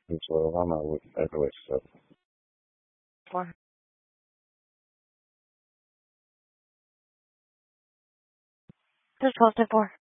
So I'm not with heavyweight stuff. Four. Just 12 to 4.